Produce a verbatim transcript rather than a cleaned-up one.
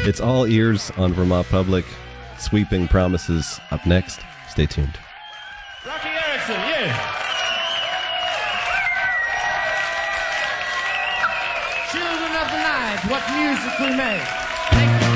It's all ears on Vermont Public. Sweeping Promises up next. Stay tuned. Rocky Erickson, yeah. Children of the night, what music we make.